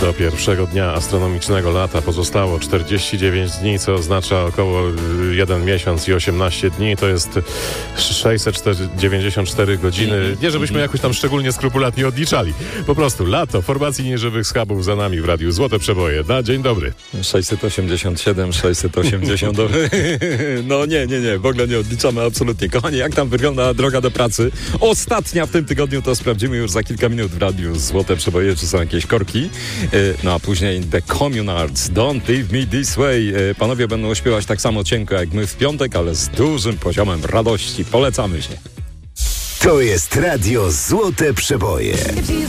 Do pierwszego dnia astronomicznego lata pozostało 49 dni, co oznacza około 1 miesiąc i 18 dni. To jest 694 godziny. Nie żebyśmy jakoś tam szczególnie skrupulatnie odliczali. Po prostu lato formacji nieżywych schabów za nami w Radiu Złote Przeboje. Na dzień dobry. 687, 680. No nie, w ogóle nie odliczamy absolutnie. Kochani, jak tam wygląda droga do pracy? Ostatnia w tym tygodniu, to sprawdzimy już za kilka minut w Radiu Złote Przeboje, czy są jakieś korki. No a później The Communards, Don't Leave Me This Way. Panowie będą śpiewać tak samo cienko jak my w piątek, ale z dużym poziomem radości. Polecamy się. To jest Radio Złote Przeboje.